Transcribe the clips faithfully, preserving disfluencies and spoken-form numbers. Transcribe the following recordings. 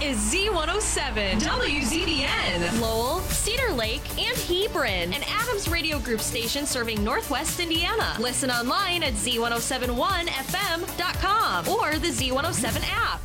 is Z one oh seven, W Z B N, Lowell, Cedar Lake, and Hebron, an Adams Radio Group station serving Northwest Indiana. Listen online at Z one oh seven one F M dot com or the Z one oh seven app.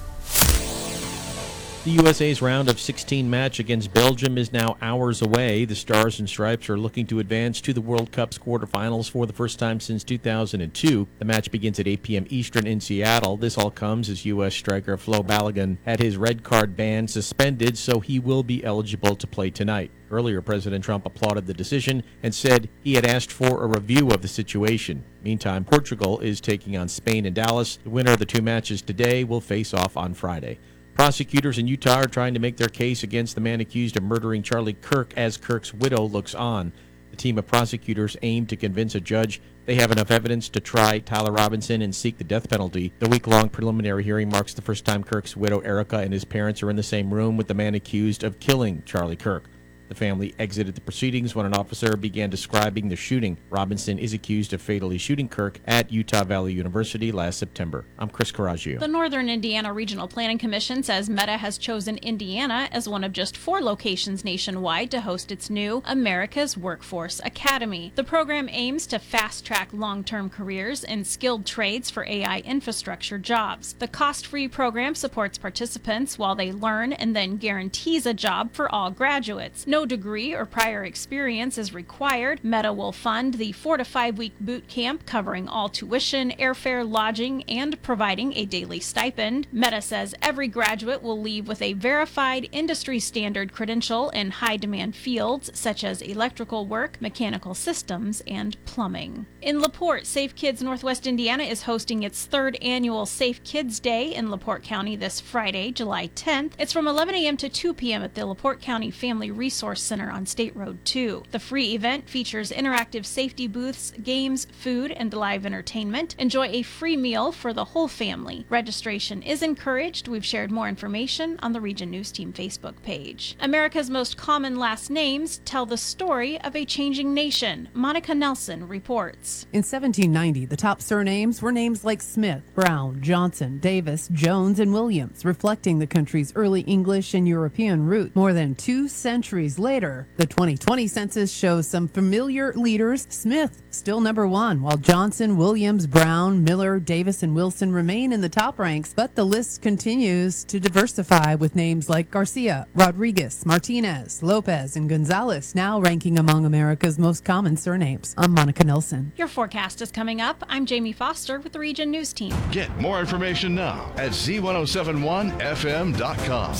The U S A's round of sixteen match against Belgium is now hours away. The Stars and Stripes are looking to advance to the World Cup's quarterfinals for the first time since two thousand two. The match begins at eight p.m. Eastern in Seattle. This all comes as U S striker Flo Balogun had his red card ban suspended, so he will be eligible to play tonight. Earlier, President Trump applauded the decision and said he had asked for a review of the situation. Meantime, Portugal is taking on Spain in Dallas. The winner of the two matches today will face off on Friday. Prosecutors in Utah are trying to make their case against the man accused of murdering Charlie Kirk as Kirk's widow looks on. The team of prosecutors aim to convince a judge they have enough evidence to try Tyler Robinson and seek the death penalty. The week-long preliminary hearing marks the first time Kirk's widow Erica and his parents are in the same room with the man accused of killing Charlie Kirk. The family exited the proceedings when an officer began describing the shooting. Robinson is accused of fatally shooting Kirk at Utah Valley University last September. I'm Chris Caraggio. The Northern Indiana Regional Planning Commission says Meta has chosen Indiana as one of just four locations nationwide to host its new America's Workforce Academy. The program aims to fast-track long-term careers in skilled trades for A I infrastructure jobs. The cost-free program supports participants while they learn and then guarantees a job for all graduates. No degree or prior experience is required. Meta will fund the four to five week boot camp covering all tuition, airfare, lodging, and providing a daily stipend. Meta says every graduate will leave with a verified industry standard credential in high demand fields such as electrical work, mechanical systems, and plumbing. In LaPorte, Safe Kids Northwest Indiana is hosting its third annual Safe Kids Day in LaPorte County this Friday, July tenth. It's from eleven a.m. to two p.m. at the LaPorte County Family Resource Center on State Road two. The free event features interactive safety booths, games, food, and live entertainment. Enjoy a free meal for the whole family. Registration is encouraged. We've shared more information on the Region News Team Facebook page. America's most common last names tell the story of a changing nation. Monica Nelson reports. In seventeen ninety, the top surnames were names like Smith, Brown, Johnson, Davis, Jones, and Williams, reflecting the country's early English and European roots. More than two centuries later, the twenty twenty census shows some familiar leaders. Smith still number one, while Johnson, Williams, Brown, Miller, Davis, and Wilson remain in the top ranks, but the list continues to diversify with names like Garcia, Rodriguez, Martinez, Lopez, and Gonzalez now ranking among America's most common surnames. I'm Monica Nelson. Your forecast is coming up. I'm Jamie Foster with the Region News Team. Get more information now at Z one oh seven one F M dot com.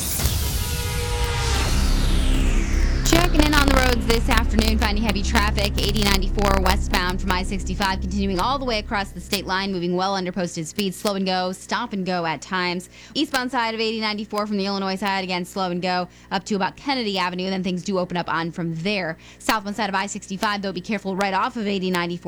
Checking in on the roads this afternoon, finding heavy traffic, eighty ninety-four westbound from I sixty-five, continuing all the way across the state line, moving well under posted speed, slow and go, stop and go at times. Eastbound side of eighty ninety-four from the Illinois side, again, slow and go up to about Kennedy Avenue, then things do open up on from there. Southbound side of I sixty-five, though, be careful right off of eighty ninety-four.